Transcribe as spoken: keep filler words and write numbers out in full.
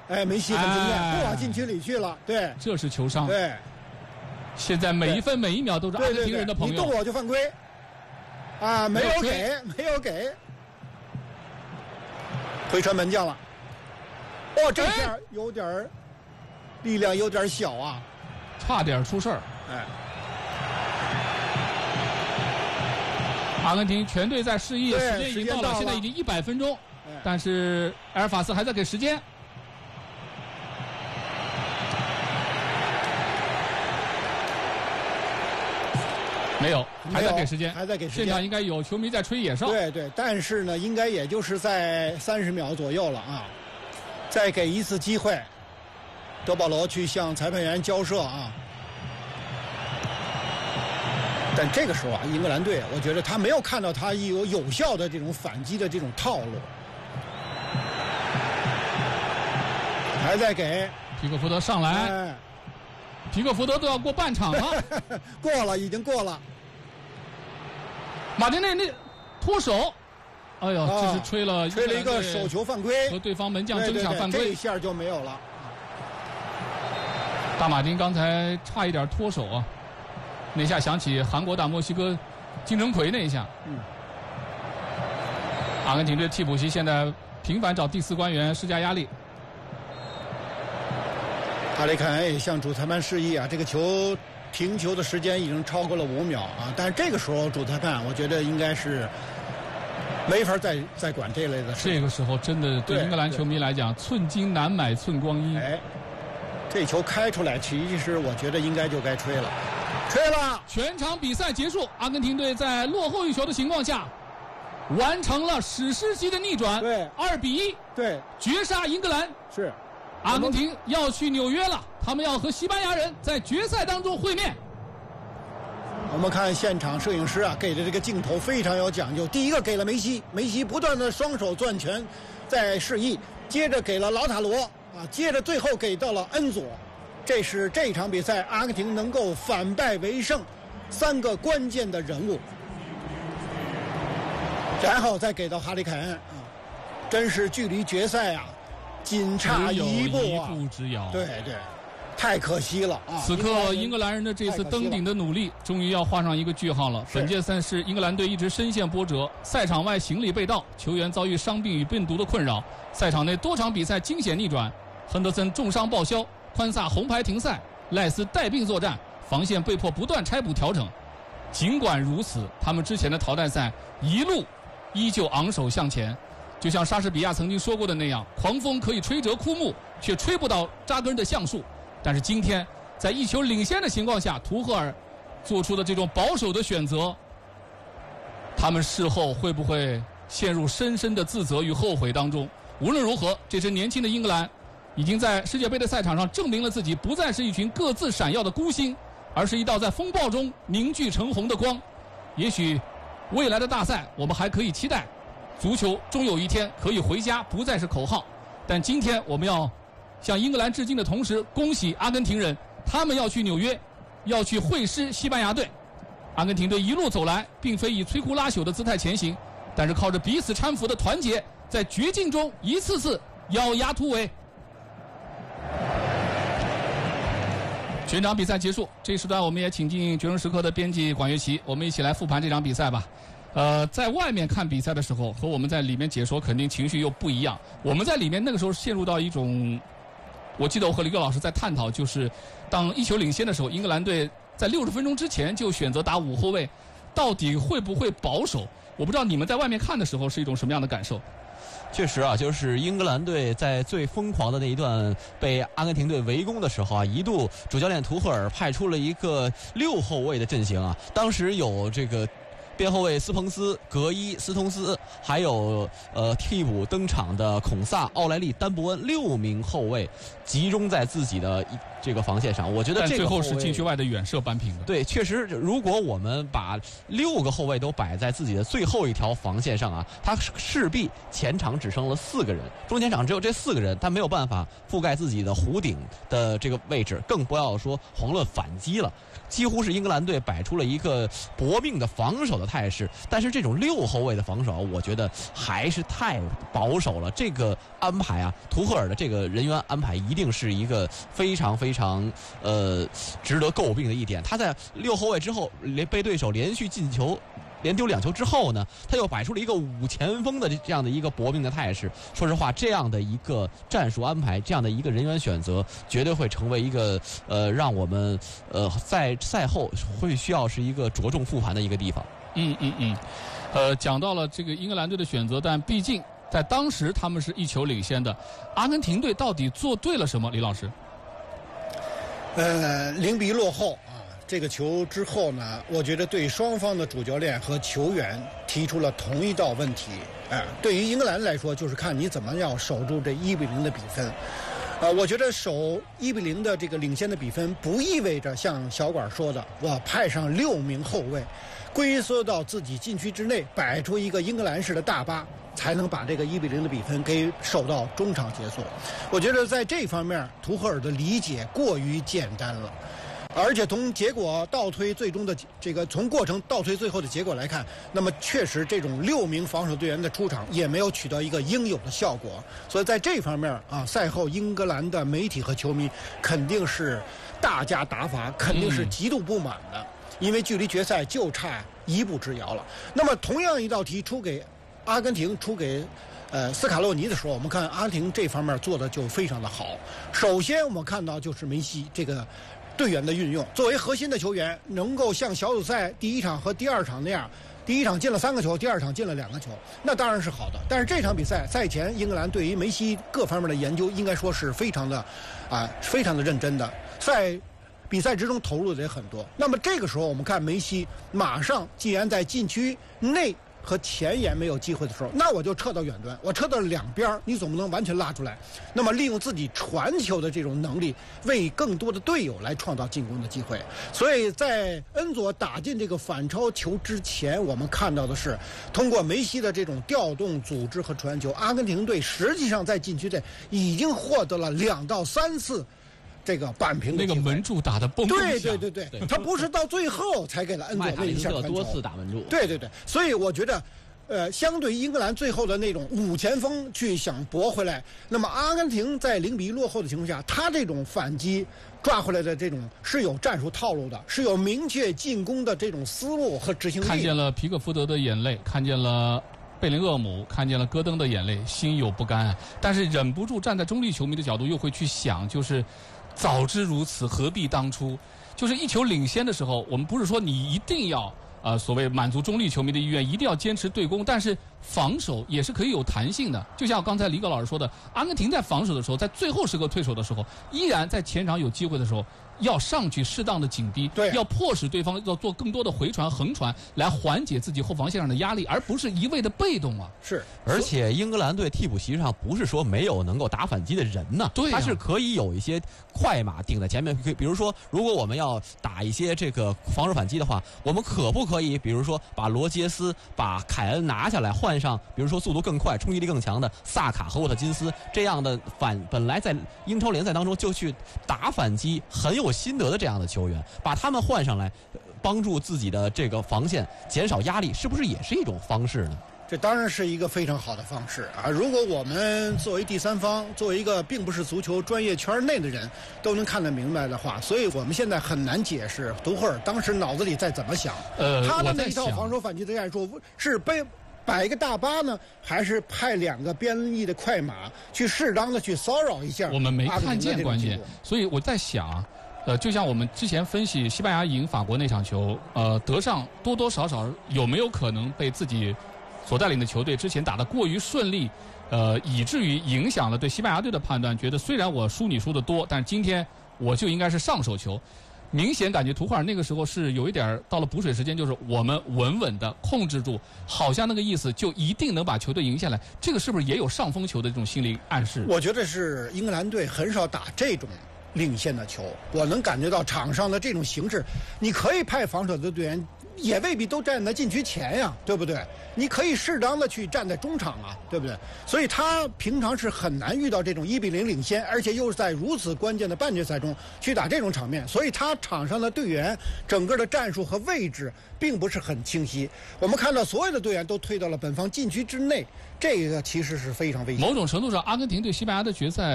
哎，梅西很惊艳，不往禁区里去了。对， 这是球商。 对， 现在每一分每一秒都是阿根廷人的朋友。 你动我就犯规。啊，没有给，没有给。推传门将了。哦，这下有点力量有点小啊， 差点出事儿。 哎。 阿根廷全队在示意，时间已经到了， 到了现在已经一百分钟，哎、但是埃尔法斯还在给时间。没有，还在给时间， 还在给时间。 现场应该有球迷在吹野哨。 对对，但是呢，应该也就是在三十秒左右了啊。再给一次机会，德保罗去向裁判员交涉啊。但这个时候啊，英格兰队，我觉得他没有看到他有有效的这种反击的这种套路，还在给皮克福德上来，哎、皮克福德都要过半场了， 过了，已经过了。 马丁内那脱手，哎呦，这是吹了， 吹了一个手球犯规， 和对方门将争抢犯规， 这一下就没有了。 大马丁刚才差一点脱手啊。那下想起韩国打墨西哥金城奎那一下，嗯，阿根廷队替补席现在频繁找第四官员施加压力。 哈里凯恩也向主裁判示意啊，这个球停球的时间已经超过了五秒啊，但是这个时候主裁判我觉得应该是没法再再管这类的事。 这个时候真的对英格兰球迷来讲，寸金难买寸光阴。 哎，这球开出来，其实我觉得应该就该吹了。吹了！ 全场比赛结束，阿根廷队在落后一球的情况下，完成了史诗级的逆转， 对， 二比一， 对， 绝杀英格兰。 是， 阿根廷要去纽约了，他们要和西班牙人在决赛当中会面。 我们看现场摄影师啊给的这个镜头非常有讲究，第一个给了梅西，梅西不断的双手攥拳在示意，接着给了劳塔罗啊，接着最后给到了恩佐。这是这场比赛阿根廷能够反败为胜三个关键的人物，然后再给到哈里凯恩啊，真是距离决赛啊仅差一步啊， 一步之遥。 对对，太可惜了啊！ 此刻英格兰人的这次登顶的努力终于要画上一个句号了。本届赛事英格兰队一直深陷波折，赛场外行李被盗，球员遭遇伤病与病毒的困扰，赛场内多场比赛惊险逆转，亨德森重伤报销，宽萨红牌停赛，赖斯带病作战，防线被迫不断拆补调整。尽管如此，他们之前的淘汰赛一路依旧昂首向前，就像莎士比亚曾经说过的那样，狂风可以吹折枯木，却吹不倒扎根的橡树。但是今天在一球领先的情况下，图赫尔做出的这种保守的选择，他们事后会不会陷入深深的自责与后悔当中？无论如何，这支年轻的英格兰已经在世界杯的赛场上证明了自己不再是一群各自闪耀的孤星，而是一道在风暴中凝聚成红的光。也许未来的大赛我们还可以期待，足球终有一天可以回家，不再是口号。但今天我们要向英格兰致敬的同时，恭喜阿根廷人，他们要去纽约，要去会师西班牙队。阿根廷队一路走来，并非以摧枯拉朽的姿态前行，但是靠着彼此搀扶的团结，在绝境中一次次咬牙突围。全场比赛结束，这一时段我们也请进决胜时刻的编辑管乐琪，我们一起来复盘这场比赛吧。呃，在外面看比赛的时候，和我们在里面解说肯定情绪又不一样。我们在里面那个时候陷入到一种，我记得我和李哥老师在探讨，就是当一球领先的时候，英格兰队在六十分钟之前就选择打五后卫，到底会不会保守？我不知道你们在外面看的时候是一种什么样的感受。 确实啊，就是英格兰队在最疯狂的那一段被阿根廷队围攻的时候啊，一度主教练图赫尔派出了一个六后卫的阵型啊，当时有这个边后卫斯彭斯、格伊、斯通斯，还有呃替补登场的孔萨、奥莱利、丹伯恩，六名后卫集中在自己的这个防线上。我觉得这个但最后是禁区外的远射扳平的。 对，确实，如果我们把六个后卫都摆在自己的最后一条防线上啊，他势必前场只剩了四个人，中前场只有这四个人，他没有办法覆盖自己的弧顶的这个位置，更不要说遑论反击了。几乎是英格兰队摆出了一个搏命的防守的的态势。但是这种六后卫的防守，我觉得还是太保守了。这个安排啊，图赫尔的这个人员安排一定是一个非常非常呃值得诟病的一点。他在六后卫之后，连被对手连续进球。连丢两球之后呢，他又摆出了一个五前锋的这样的一个搏命的态势。说实话，这样的一个战术安排，这样的一个人员选择，绝对会成为一个呃，让我们呃在赛后会需要是一个着重复盘的一个地方。 嗯嗯嗯，呃，讲到了这个英格兰队的选择，但毕竟在当时他们是一球领先的。阿根廷队到底做对了什么？李老师？ 呃，零比一落后。这个球之后呢，我觉得对双方的主教练和球员提出了同一道问题。哎、呃，对于英格兰来说，就是看你怎么样守住这一比零的比分。呃，我觉得守一比零的这个领先的比分，不意味着像小管说的，我派上六名后卫，龟缩到自己禁区之内，摆出一个英格兰式的大巴，才能把这个一比零的比分给守到中场结束。我觉得在这方面，图赫尔的理解过于简单了。而且从结果倒推最终的这个从过程倒推最后的结果来看，那么确实这种六名防守队员的出场也没有取得一个应有的效果。所以在这方面啊，赛后英格兰的媒体和球迷肯定是大加打法，肯定是极度不满的，嗯、因为距离决赛就差一步之遥了。那么同样一道题出给阿根廷，出给呃斯卡洛尼的时候，我们看阿根廷这方面做的就非常的好。首先我们看到就是梅西这个队员的运用，作为核心的球员，能够像小组赛第一场和第二场那样，第一场进了三个球，第二场进了两个球，那当然是好的。但是这场比赛赛前，英格兰对于梅西各方面的研究，应该说是非常的，啊，非常的认真的，在比赛之中投入的也很多。那么这个时候，我们看梅西马上，既然在禁区内和前沿没有机会的时候，那我就撤到远端，我撤到两边，你总不能完全拉出来。那么利用自己传球的这种能力，为更多的队友来创造进攻的机会。所以在恩佐打进这个反超球之前，我们看到的是通过梅西的这种调动、组织和传球，阿根廷队实际上在禁区内已经获得了两到三次这个扳平的那个门柱打得蹦蹦响， 对对对对，对他不是到最后才给了恩佐那一下传球， 多次打门柱， 对对对，所以我觉得，呃，相对于英格兰最后的那种五前锋去想搏回来，那么阿根廷在零比一落后的情况下，他这种反击抓回来的这种是有战术套路的，是有明确进攻的这种思路和执行力。 看见了皮克福德的眼泪，看见了贝林厄姆，看见了戈登的眼泪，心有不甘啊！但是忍不住站在中立球迷的角度，又会去想，就是早知如此，何必当初？就是一球领先的时候，我们不是说你一定要呃所谓满足中立球迷的意愿，一定要坚持对攻，但是防守也是可以有弹性的。就像刚才李戈老师说的，阿根廷在防守的时候，在最后时刻退守的时候，依然在前场有机会的时候，要上去适当的紧逼， 对、啊， 要迫使对方要做更多的回传、横传，来缓解自己后防线上的压力，而不是一味的被动啊。 是， 而且英格兰队替补席上不是说没有能够打反击的人呢， 对、啊， 他是可以有一些快马顶在前面。比如说，如果我们要打一些这个防守反击的话，我们可不可以，比如说把罗杰斯、把凯恩拿下来，换上比如说速度更快、冲击力更强的萨卡和沃特金斯这样的反本来在英超联赛当中就去打反击很有心得的这样的球员，把他们换上来，帮助自己的这个防线减少压力，是不是也是一种方式呢？ 这当然是一个非常好的方式啊！如果我们作为第三方，作为一个并不是足球专业圈内的人，都能看得明白的话，所以我们现在很难解释图赫尔当时脑子里在怎么想。 呃， 他的那一套防守反击的战术是被摆一个大巴呢，还是派两个边翼的快马去适当的去骚扰一下？ 我们没看见关键，所以我在想。呃，就像我们之前分析西班牙赢法国那场球，呃，德尚多多少少有没有可能被自己所带领的球队之前打得过于顺利，呃，以至于影响了对西班牙队的判断，觉得虽然我输你输得多，但是今天我就应该是上手球。明显感觉图赫尔那个时候是有一点到了补水时间，就是我们稳稳的控制住，好像那个意思就一定能把球队赢下来。这个是不是也有上风球的这种心理暗示？ 我觉得是英格兰队很少打这种领先的球，我能感觉到场上的这种形势，你可以派防守的队员也未必都站在禁区前呀，对不对？你可以适当的去站在中场啊，对不对？所以他平常是很难遇到这种一比零领先，而且又是在如此关键的半决赛中去打这种场面，所以他场上的队员整个的战术和位置并不是很清晰。我们看到所有的队员都退到了本方禁区之内，这个其实是非常危险。 某种程度上，阿根廷对西班牙的决赛